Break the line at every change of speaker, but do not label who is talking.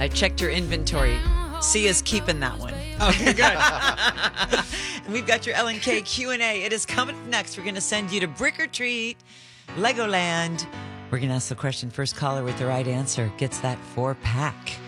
I checked your inventory. Sia's keeping that one.
Okay, good.
And we've got your L&K Q&A. It is coming up next. We're going to send you to Brick or Treat, Legoland. We're going to ask the question. First caller with the right answer gets that 4-pack.